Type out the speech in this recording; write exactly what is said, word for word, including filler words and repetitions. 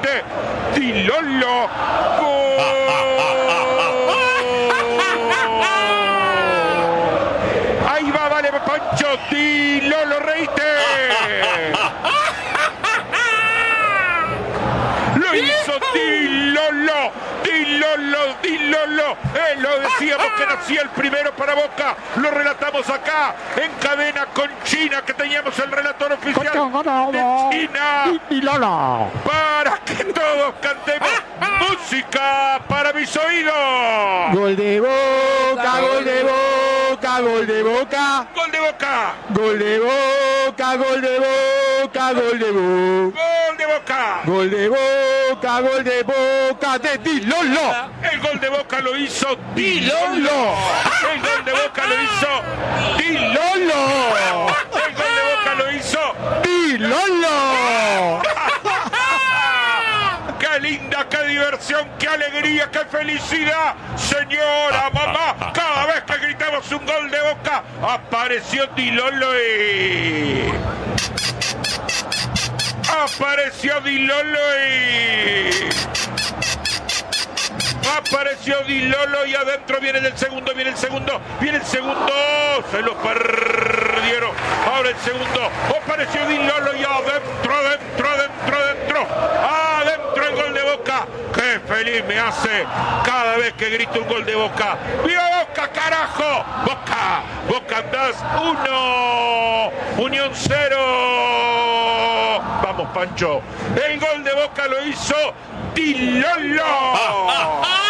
Reite, Di Lollo, gol. Ahí va, vale, Pancho, Di Lollo Reite. Lo hizo Di Lollo, Di Lollo, Di Lollo. Eh, lo decíamos que nacía el primero para Boca. Lo relatamos acá en cadena con China, que teníamos el relator oficial de China. Di Lollo. Para que todos cantemos música para mis oídos. Gol de Boca, gol de Boca, gol de Boca. Gol de Boca. Gol de Boca, gol de Boca, gol de Boca. Gol de Boca. Gol de Boca, gol de Boca de Di Lollo. El gol de Boca lo hizo Di Lollo. El gol de Boca lo hizo Di Lollo. El gol de Boca lo hizo Di Lollo. ¡Qué linda, qué diversión, qué alegría, qué felicidad! Señora, mamá, cada vez que gritamos un gol de Boca, apareció Di Lollo y... Apareció Di Lollo y... Apareció Di Lollo y adentro viene el segundo, viene el segundo, viene el segundo. Se lo perdieron. Ahora el segundo. Apareció Di Lollo y adentro, adentro, adentro, adentro. Adentro el gol de Boca. Qué feliz me hace cada vez que grito un gol de Boca. ¡Viva Boca, carajo! Boca, Boca andás uno, Unión cero. Vamos, Pancho. El gol de Boca lo hizo Di Lollo.